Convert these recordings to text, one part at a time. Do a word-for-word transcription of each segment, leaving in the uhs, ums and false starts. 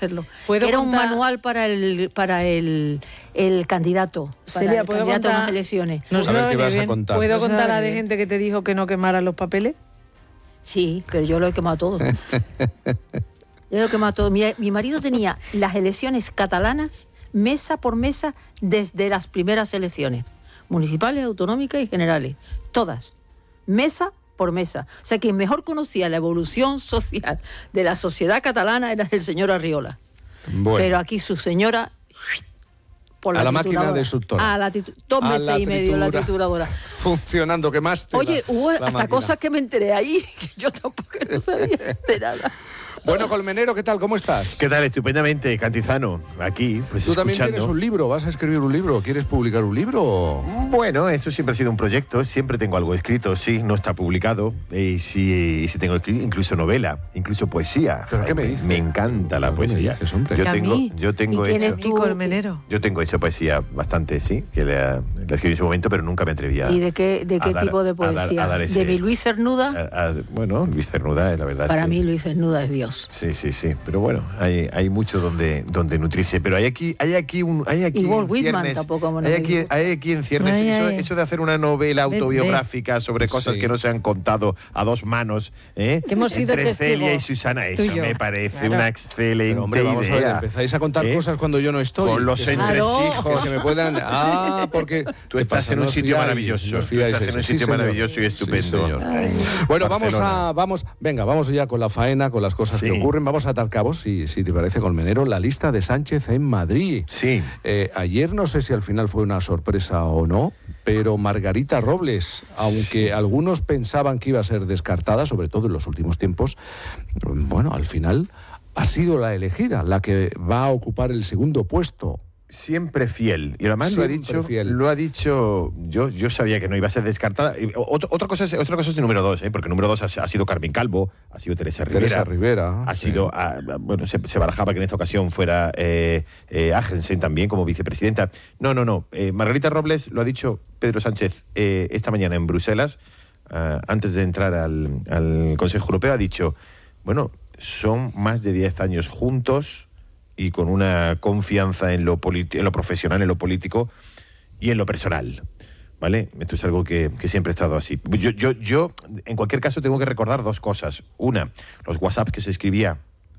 hacerlo. ¿Puedo Era contar? un manual para el para el, el candidato, para Celia, el ¿puedo candidato a contar? unas elecciones. No A se ver me qué viene vas a bien. contar. ¿Puedo No se me contar la viene de bien. gente que te dijo que no quemaran los papeles? Sí, pero yo lo he quemado todo. Yo lo he quemado todo. Mi, mi marido tenía las elecciones catalanas mesa por mesa desde las primeras elecciones, municipales, autonómicas y generales, todas, mesa por mesa. O sea, quien mejor conocía la evolución social de la sociedad catalana era el señor Arriola. Bueno. Pero aquí su señora... Por A la trituradora. máquina destructora. A la tritu- dos A meses la y medio la tritura. trituradora. Funcionando, que más te Oye, da hubo la hasta máquina. cosas que me enteré ahí, que yo tampoco no sabía de nada. Bueno, Colmenero, ¿qué tal? ¿Cómo estás? ¿Qué tal? Estupendamente, Cantizano. Aquí, pues Tú también escuchando. tienes un libro, vas a escribir un libro, ¿quieres publicar un libro? Bueno, eso siempre ha sido un proyecto, siempre tengo algo escrito, sí, no está publicado, y sí, sí tengo escrito, incluso novela, incluso poesía. ¿Pero qué me dices? Me encanta la ¿Pero qué me poesía. dices, hombre? Yo ¿Y a tengo, mí? yo tengo ¿Y quién hecho, es Y Colmenero. yo tengo hecho poesía bastante, sí, que la, la escribí en su momento, pero nunca me atrevía. ¿Y de qué, de a qué dar- tipo de a dar- poesía? a dar ese- ¿De mi Luis Cernuda? a- a- bueno, Luis Cernuda, la verdad. Para es que- mí Luis Cernuda es Dios. Sí, sí, sí, pero bueno, hay, hay mucho donde, donde nutrirse. Pero hay aquí, hay aquí un, hay aquí Y Walt en Whitman ciernes- tampoco me lo hay aquí, dijo. hay aquí en ciernes Ay, eso, ay. eso de hacer una novela Ven, autobiográfica sobre cosas Sí. que no se han contado a dos manos, ¿eh? Que hemos sido Entre Celia y testigos, Susana, eso tú y yo. me parece Claro. una excelente Pero hombre, vamos a ver, idea. empezáis a contar ¿Eh? cosas cuando yo no estoy. Con los Que se me- Claro. Que entresijos. se me puedan... Ah, porque... Tú ¿qué estás pasa? en No un os sitio fiáis, maravilloso. no os Tú fiáis, estás en un sí, sitio señor. maravilloso y Sí, estupendo. señor. Ay, Bueno, vamos Barcelona. a, vamos, venga, vamos ya con la faena, con las cosas Sí. que ocurren. Vamos a atar cabos, si, si te parece, Colmenero, la lista de Sánchez en Madrid. Sí. Eh, ayer no sé si al final fue una sorpresa o no, pero Margarita Robles, aunque algunos pensaban que iba a ser descartada, sobre todo en los últimos tiempos, bueno, al final ha sido la elegida, la que va a ocupar el segundo puesto. Siempre fiel. Y además lo ha Siempre dicho, fiel. lo ha dicho, yo, yo sabía que no iba a ser descartada. Y otra, otra cosa es, otra cosa es el número dos, ¿eh? Porque el número dos ha, ha sido Carmen Calvo, ha sido Teresa Rivera. Teresa Rivera. Ha sí. sido, ah, bueno, se, se barajaba que en esta ocasión fuera eh, eh, Agensen también como vicepresidenta. No, no, no. Eh, Margarita Robles lo ha dicho Pedro Sánchez eh, esta mañana en Bruselas, ah, antes de entrar al, al Consejo Europeo, ha dicho, bueno, son más de diez años juntos y con una confianza en lo, politi- en lo profesional, en lo político y en lo personal. ¿Vale? Esto es algo que, que siempre ha estado así. Yo, yo, yo, en cualquier caso, tengo que recordar dos cosas. Una, los WhatsApp que se escribía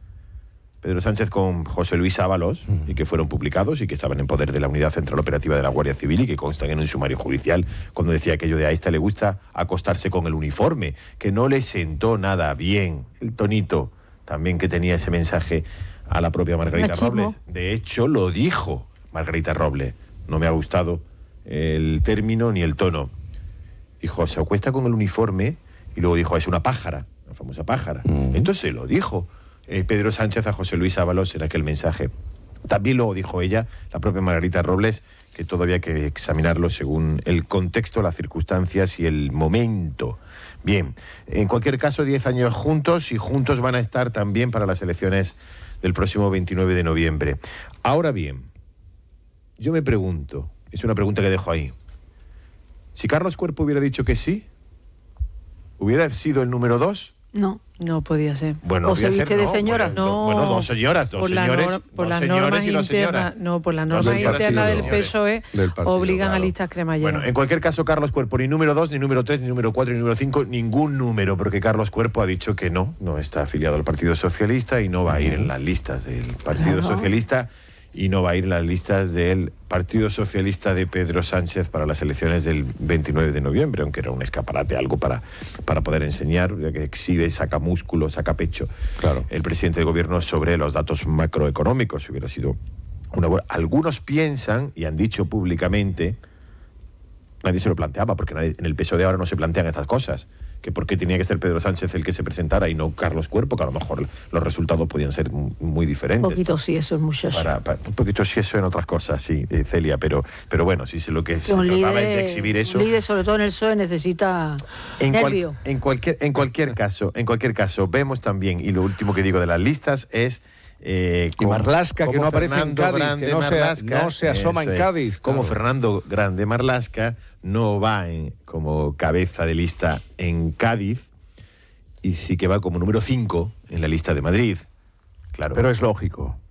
Pedro Sánchez con José Luis Ábalos Mm. y que fueron publicados y que estaban en poder de la Unidad Central Operativa de la Guardia Civil y que constan en un sumario judicial cuando decía aquello de a esta le gusta acostarse con el uniforme, que no le sentó nada bien. El tonito también que tenía ese mensaje a la propia Margarita Machismo. Robles. De hecho, lo dijo Margarita Robles. No me ha gustado el término ni el tono. Dijo, se acuesta con el uniforme y luego dijo, es una pájara, la famosa pájara. Mm. Entonces se lo dijo eh, Pedro Sánchez a José Luis Ábalos en aquel mensaje. También lo dijo ella, la propia Margarita Robles, que todavía hay que examinarlo según el contexto, las circunstancias y el momento. Bien, en cualquier caso, diez años juntos y juntos van a estar también para las elecciones del próximo veintinueve de noviembre. Ahora bien, yo me pregunto, es una pregunta que dejo ahí, si Carlos Cuerpo hubiera dicho que sí, ¿hubiera sido el número dos? No. No podía ser. Bueno, ¿O se podía viste ser, de no, señora? bueno, No. Bueno, dos señoras, dos Por la señores, nor- por dos las señores normas y dos señoras. internas, no, por las Dos normas señoras y internas dos del señores. P S O E Del partido, obligan claro. a listas cremalleras. Bueno, en cualquier caso, Carlos Cuerpo, ni número dos, ni número tres, ni número cuatro, ni número cinco, ningún número, porque Carlos Cuerpo ha dicho que no, no está afiliado al Partido Socialista y no va a ir en las listas del Partido Claro. Socialista y no va a ir en las listas del Partido Socialista de Pedro Sánchez para las elecciones del veintinueve de noviembre, aunque era un escaparate, algo para, para poder enseñar, ya que exhibe, saca músculo, saca pecho Claro. el presidente del gobierno sobre los datos macroeconómicos. Hubiera sido una buena... Algunos piensan, y han dicho públicamente, nadie se lo planteaba, porque nadie, en el P S O E de ahora no se plantean estas cosas, que por qué tenía que ser Pedro Sánchez el que se presentara y no Carlos Cuerpo, que a lo mejor los resultados podían ser muy Un diferentes. poquito sí, eso es muchacho. Para, para- un poquito sí eso en otras cosas, sí, eh, Celia, pero, pero bueno, sí, sí, lo que se un trataba líder, es de exhibir eso. un líder, sobre todo en el P S O E, necesita En, cual- nervio. en cualquier, en cualquier caso, en cualquier caso, vemos también, y lo último que digo de las listas es eh, Y Marlaska, que como no aparece en Fernando Cádiz, Grande que no se- Marlaska, no se asoma en eso es, Cádiz, Como claro. Fernando Grande Marlaska no va en- como cabeza de lista en Cádiz y sí que va como número cinco en la lista de Madrid. Claro. Pero es lógico.